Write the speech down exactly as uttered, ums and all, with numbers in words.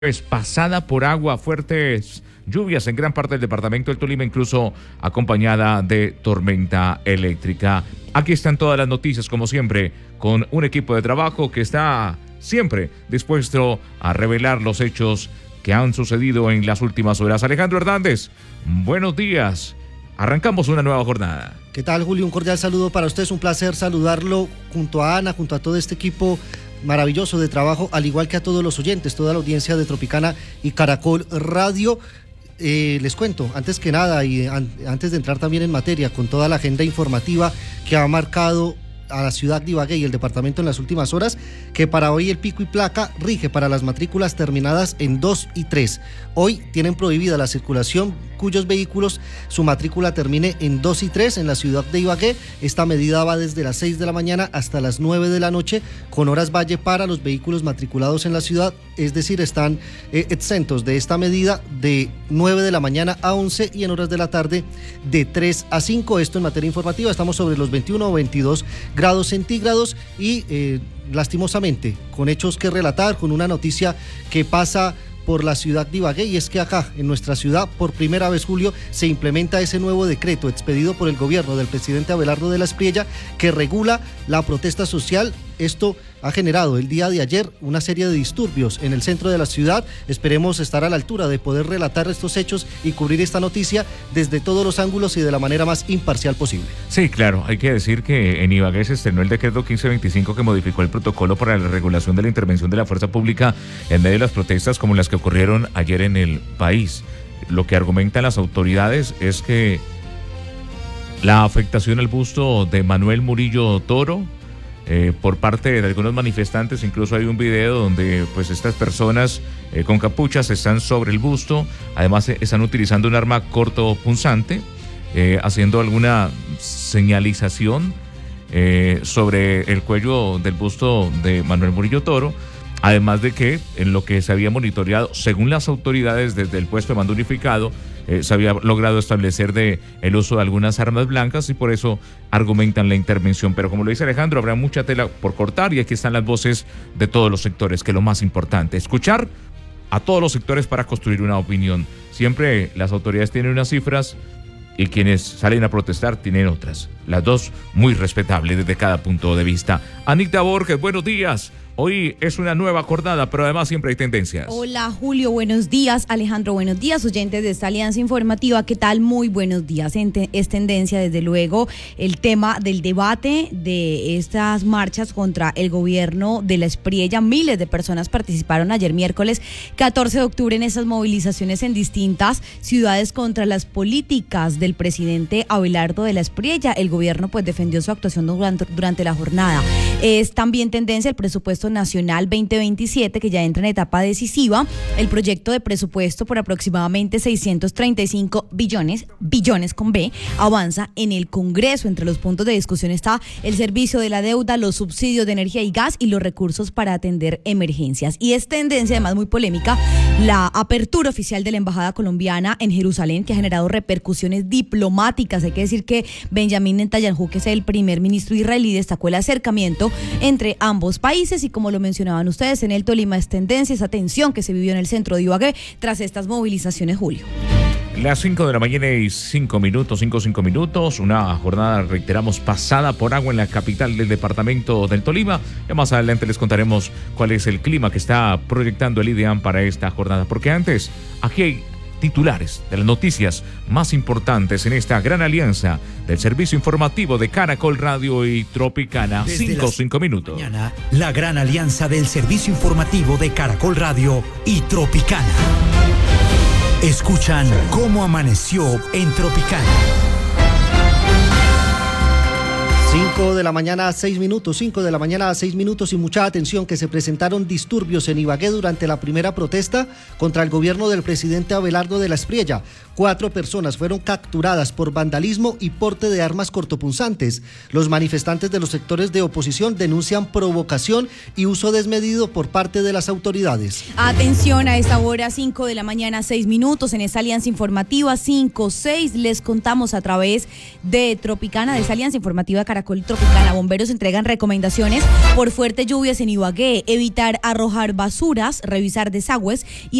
Es pasada por agua, fuertes lluvias en gran parte del departamento del Tolima, incluso acompañada de tormenta eléctrica. Aquí están todas las noticias, como siempre, con un equipo de trabajo que está siempre dispuesto a revelar los hechos que han sucedido en las últimas horas. Alejandro Hernández, buenos días. Arrancamos una nueva jornada. ¿Qué tal, Julio? Un cordial saludo para usted. Es un placer saludarlo junto a Ana, junto a todo este equipo maravilloso de trabajo, al igual que a todos los oyentes, toda la audiencia de Tropicana y Caracol Radio. Eh, les cuento, antes que nada y an- antes de entrar también en materia con toda la agenda informativa que ha marcado a la ciudad de Ibagué y el departamento en las últimas horas, que para hoy el pico y placa rige para las matrículas terminadas en dos y tres. Hoy tienen prohibida la circulación cuyos vehículos su matrícula termine en dos y tres en la ciudad de Ibagué. Esta medida va desde las seis de la mañana hasta las nueve de la noche, con horas valle para los vehículos matriculados en la ciudad, es decir, están eh, exentos de esta medida de nueve de la mañana a once y en horas de la tarde de tres a cinco. Esto en materia informativa. Estamos sobre los veintiuno o veintidós grados centígrados y eh, lastimosamente con hechos que relatar, con una noticia que pasa por la ciudad de Ibagué, y es que acá en nuestra ciudad por primera vez, Julio, se implementa ese nuevo decreto expedido por el gobierno del presidente Abelardo de la Espriella que regula la protesta social. Esto ha generado el día de ayer una serie de disturbios en el centro de la ciudad. Esperemos estar a la altura de poder relatar estos hechos y cubrir esta noticia desde todos los ángulos y de la manera más imparcial posible. Sí, claro, hay que decir que en Ibagué se estrenó el decreto quince veinticinco que modificó el protocolo para la regulación de la intervención de la fuerza pública en medio de las protestas como las que ocurrieron ayer en el país. Lo que argumentan las autoridades es que la afectación al busto de Manuel Murillo Toro Eh, por parte de algunos manifestantes, incluso hay un video donde pues estas personas eh, con capuchas están sobre el busto, además eh, están utilizando un arma cortopunzante, eh, haciendo alguna señalización eh, sobre el cuello del busto de Manuel Murillo Toro, además de que en lo que se había monitoreado, según las autoridades desde el puesto de mando unificado, Eh, se había logrado establecer de el uso de algunas armas blancas y por eso argumentan la intervención. Pero como lo dice Alejandro, habrá mucha tela por cortar y aquí están las voces de todos los sectores, que es lo más importante, escuchar a todos los sectores para construir una opinión. Siempre las autoridades tienen unas cifras y quienes salen a protestar tienen otras, las dos muy respetables desde cada punto de vista. Anita Borges, buenos días. Hoy es una nueva jornada, pero además siempre hay tendencias. Hola, Julio, buenos días. Alejandro, buenos días. Oyentes de esta alianza informativa, ¿qué tal? Muy buenos días. Es tendencia, desde luego, el tema del debate de estas marchas contra el gobierno de la Espriella. Miles de personas participaron ayer miércoles catorce de octubre en esas movilizaciones en distintas ciudades contra las políticas del presidente Abelardo de la Espriella. El gobierno pues defendió su actuación durante, durante la jornada. Es también tendencia el presupuesto nacional veinte veintisiete, que ya entra en etapa decisiva. El proyecto de presupuesto por aproximadamente seiscientos treinta y cinco billones, billones con B, avanza en el Congreso. Entre los puntos de discusión está el servicio de la deuda, los subsidios de energía y gas y los recursos para atender emergencias. Y es tendencia, además muy polémica, la apertura oficial de la embajada colombiana en Jerusalén, que ha generado repercusiones diplomáticas. Hay que decir que Benjamin Netanyahu, que es el primer ministro israelí, destacó el acercamiento entre ambos países y, como lo mencionaban ustedes, en el Tolima es tendencia esa tensión que se vivió en el centro de Ibagué tras estas movilizaciones, Julio. Las cinco de la mañana y cinco minutos, cinco, cinco minutos, una jornada, reiteramos, pasada por agua en la capital del departamento del Tolima. Ya más adelante les contaremos cuál es el clima que está proyectando el IDEAM para esta jornada, porque antes, aquí hay titulares de las noticias más importantes en esta gran alianza del servicio informativo de Caracol Radio y Tropicana. Cinco, cinco minutos. Mañana, la gran alianza del servicio informativo de Caracol Radio y Tropicana. Escuchan cómo amaneció en Tropicana. cinco de la mañana a seis minutos, cinco de la mañana a seis minutos y mucha atención, que se presentaron disturbios en Ibagué durante la primera protesta contra el gobierno del presidente Abelardo de la Espriella. Cuatro personas fueron capturadas por vandalismo y porte de armas cortopunzantes. Los manifestantes de los sectores de oposición denuncian provocación y uso desmedido por parte de las autoridades. Atención a esta hora, cinco de la mañana, seis minutos, en esta alianza informativa cinco seis, les contamos a través de Tropicana, de esa alianza informativa Caracol Caracol Tropicana. Bomberos entregan recomendaciones por fuertes lluvias en Ibagué, evitar arrojar basuras, revisar desagües y